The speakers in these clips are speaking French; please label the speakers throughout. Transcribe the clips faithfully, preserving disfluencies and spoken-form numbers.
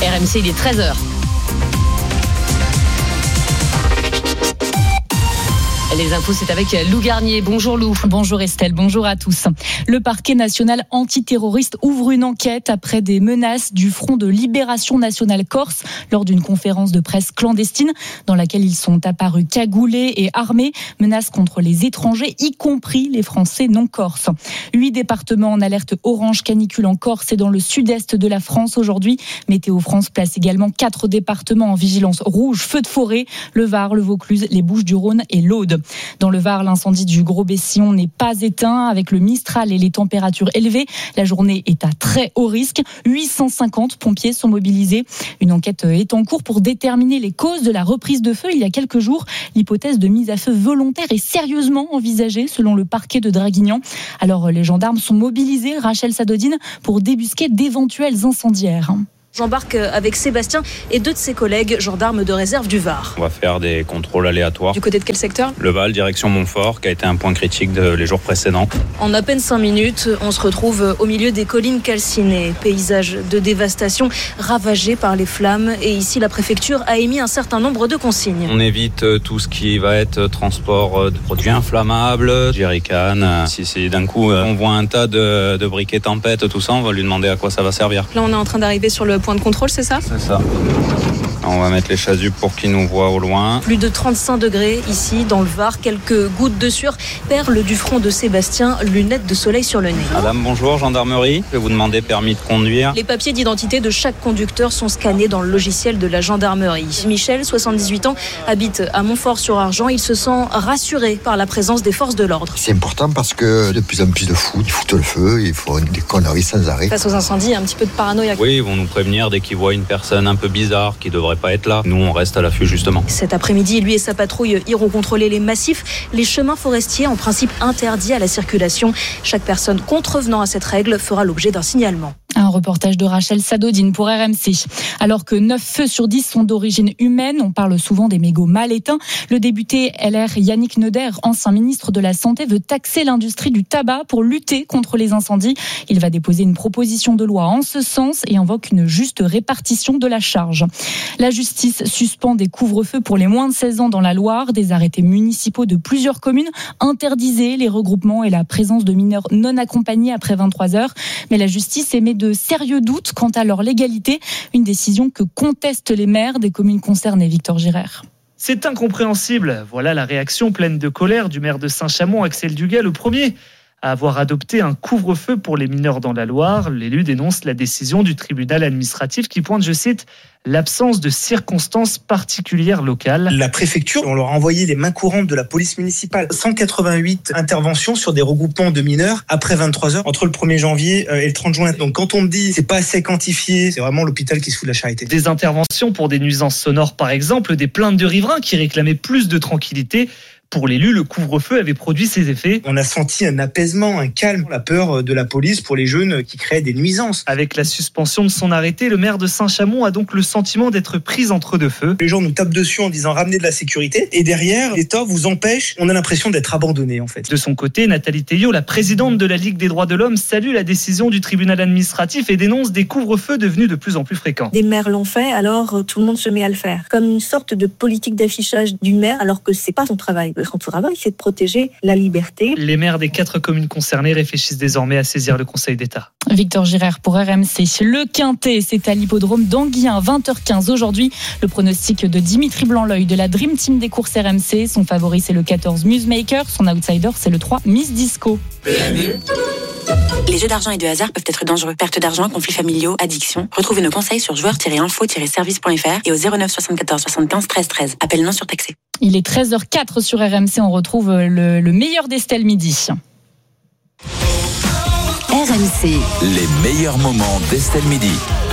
Speaker 1: R M C, il est treize heures. Les infos, c'est avec Lou Garnier. Bonjour Lou.
Speaker 2: Bonjour Estelle, bonjour à tous. Le parquet national antiterroriste ouvre une enquête après des menaces du Front de Libération Nationale Corse lors d'une conférence de presse clandestine dans laquelle ils sont apparus cagoulés et armés. Menaces contre les étrangers, y compris les Français non corses. Huit départements en alerte orange canicule en Corse et dans le sud-est de la France aujourd'hui. Météo France place également quatre départements en vigilance rouge, feu de forêt, le Var, le Vaucluse, les Bouches-du-Rhône et l'Aude. Dans le Var, l'incendie du Gros-Bessillon n'est pas éteint. Avec le Mistral et les températures élevées, la journée est à très haut risque. huit cent cinquante pompiers sont mobilisés. Une enquête est en cours pour déterminer les causes de la reprise de feu. Il y a quelques jours, l'hypothèse de mise à feu volontaire est sérieusement envisagée selon le parquet de Draguignan. Alors les gendarmes sont mobilisés, Rachel Sadodine, pour débusquer d'éventuels incendiaires.
Speaker 3: J'embarque avec Sébastien et deux de ses collègues, gendarmes de réserve du Var.
Speaker 4: On va faire des contrôles aléatoires.
Speaker 3: Du côté de quel secteur ?
Speaker 4: Le Val, direction Montfort, qui a été un point critique de les jours précédents.
Speaker 3: En à peine cinq minutes, on se retrouve au milieu des collines calcinées. Paysage de dévastation ravagé par les flammes. Et ici, la préfecture a émis un certain nombre de consignes.
Speaker 4: On évite tout ce qui va être transport de produits inflammables, jerrycan. Si c'est d'un coup, on voit un tas de, de briquets tempête, tout ça, on va lui demander à quoi ça va servir.
Speaker 3: Là, on est en train d'arriver sur le point de contrôle, c'est ça ?
Speaker 4: C'est ça. On va mettre les chasubles pour qu'ils nous voient au loin.
Speaker 3: Plus de trente-cinq degrés ici dans le Var, quelques gouttes de sueur, perles du front de Sébastien, lunettes de soleil sur le nez.
Speaker 4: Madame, bonjour, gendarmerie. Je vais vous demander permis de conduire.
Speaker 3: Les papiers d'identité de chaque conducteur sont scannés dans le logiciel de la gendarmerie. Michel, soixante-dix-huit ans, habite à Montfort-sur-Argent. Il se sent rassuré par la présence des forces de l'ordre.
Speaker 5: C'est important parce que de plus en plus de fous, ils foutent le feu, ils font des conneries sans arrêt.
Speaker 3: Face aux incendies, il y a un petit peu de paranoïa.
Speaker 4: Oui, ils vont nous prévenir dès qu'ils voient une personne un peu bizarre qui devrait pas être là. Nous, on reste à l'affût justement.
Speaker 3: Cet après-midi, lui et sa patrouille iront contrôler les massifs, les chemins forestiers en principe interdits à la circulation. Chaque personne contrevenant à cette règle fera l'objet d'un signalement.
Speaker 2: Un reportage de Rachel Sadodine pour R M C. Alors que neuf feux sur dix sont d'origine humaine, on parle souvent des mégots mal éteints. Le député L R Yannick Neuder, ancien ministre de la Santé, veut taxer l'industrie du tabac pour lutter contre les incendies. Il va déposer une proposition de loi en ce sens et invoque une juste répartition de la charge. La justice suspend des couvre-feux pour les moins de seize ans dans la Loire. Des arrêtés municipaux de plusieurs communes interdisaient les regroupements et la présence de mineurs non accompagnés après vingt-trois heures. Mais la justice émet de sérieux doutes quant à leur légalité. Une décision que contestent les maires des communes concernées. Victor Girard.
Speaker 6: C'est incompréhensible. Voilà la réaction pleine de colère du maire de Saint-Chamond, Axel Duguet, le premier à avoir adopté un couvre-feu pour les mineurs dans la Loire. L'élu dénonce la décision du tribunal administratif qui pointe, je cite, l'absence de circonstances particulières locales.
Speaker 7: La préfecture, on leur a envoyé les mains courantes de la police municipale. cent quatre-vingt-huit interventions sur des regroupements de mineurs après vingt-trois heures entre le premier janvier et le trente juin. Donc quand on me dit c'est pas assez quantifié, c'est vraiment l'hôpital qui se fout de la charité.
Speaker 6: Des interventions pour des nuisances sonores par exemple, des plaintes de riverains qui réclamaient plus de tranquillité. Pour l'élu, le couvre-feu avait produit ses effets.
Speaker 7: On a senti un apaisement, un calme, la peur de la police pour les jeunes qui créent des nuisances.
Speaker 6: Avec la suspension de son arrêté, le maire de Saint-Chamond a donc le sentiment d'être pris entre deux feux.
Speaker 7: Les gens nous tapent dessus en disant ramenez de la sécurité et derrière, l'État vous empêche. On a l'impression d'être abandonné en fait.
Speaker 6: De son côté, Nathalie Théiot, la présidente de la Ligue des droits de l'homme, salue la décision du tribunal administratif et dénonce des couvre-feux devenus de plus en plus fréquents.
Speaker 8: Des maires l'ont fait, alors tout le monde se met à le faire. Comme une sorte de politique d'affichage du maire, alors que c'est pas son travail. Son travail, c'est de protéger la liberté.
Speaker 6: Les maires des quatre communes concernées réfléchissent désormais à saisir le Conseil d'État.
Speaker 2: Victor Girard pour R M C. Le Quintet, c'est à l'hippodrome d'Anguien, vingt heures quinze aujourd'hui. Le pronostic de Dimitri Blanc-L'Oeil de la Dream Team des courses R M C. Son favori, c'est le quatorze Musemaker. Son outsider, c'est le trois Miss Disco.
Speaker 9: Les jeux d'argent et de hasard peuvent être dangereux. Perte d'argent, conflits familiaux, addiction. Retrouvez nos conseils sur joueurs tiret info tiret service point f r et au zéro neuf soixante-quatorze soixante-quinze treize treize. Appel non surtaxé.
Speaker 2: Il est treize heures quatre sur R M C. On retrouve le, le meilleur d'Estelle midi.
Speaker 10: R M C.
Speaker 11: Les meilleurs moments d'Estelle midi.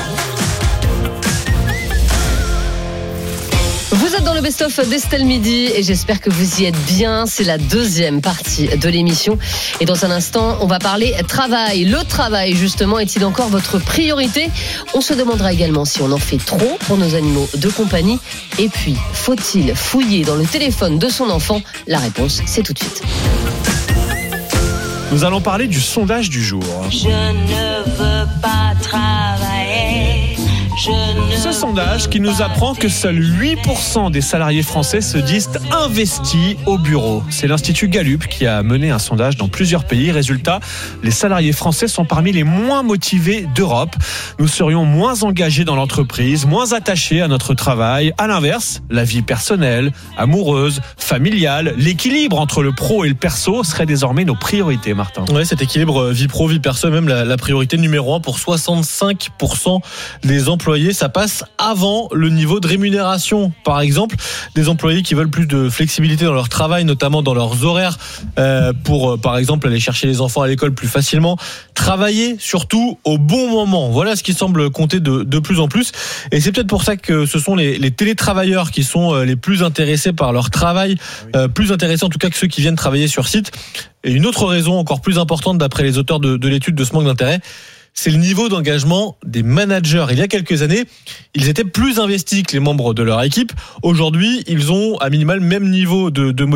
Speaker 1: Vous êtes dans le best-of d'Estelle Midi et j'espère que vous y êtes bien. C'est la deuxième partie de l'émission. Et dans un instant, on va parler travail. Le travail, justement, est-il encore votre priorité ? On se demandera également si on en fait trop pour nos animaux de compagnie. Et puis, faut-il fouiller dans le téléphone de son enfant ? La réponse, c'est tout de suite.
Speaker 12: Nous allons parler du sondage du jour.
Speaker 13: Je ne veux pas travailler. Je ne
Speaker 12: Ce
Speaker 10: sondage qui nous apprend que seuls huit pour cent des salariés français se disent investis au bureau. C'est l'Institut Gallup qui a mené un sondage dans plusieurs pays. Résultat, les salariés français sont parmi les moins motivés d'Europe. Nous serions moins engagés dans l'entreprise, moins attachés à notre travail. À l'inverse, la vie personnelle, amoureuse, familiale, l'équilibre entre le pro et le perso serait désormais nos priorités, Martin.
Speaker 12: Ouais, cet équilibre vie pro, vie perso est même la, la priorité numéro un pour soixante-cinq pour cent des employés. Ça passe avant le niveau de rémunération. Par exemple, des employés qui veulent plus de flexibilité dans leur travail, notamment dans leurs horaires, euh, pour, par exemple, aller chercher les enfants à l'école plus facilement. Travailler, surtout, au bon moment. Voilà ce qui semble compter de, de plus en plus. Et c'est peut-être pour ça que ce sont les, les télétravailleurs qui sont les plus intéressés par leur travail, euh, plus intéressés en tout cas que ceux qui viennent travailler sur site. Et une autre raison encore plus importante d'après les auteurs de, de l'étude de ce manque d'intérêt, c'est le niveau d'engagement des managers. Il y a quelques années, ils étaient plus investis que les membres de leur équipe. Aujourd'hui, ils ont à minima le même niveau de, de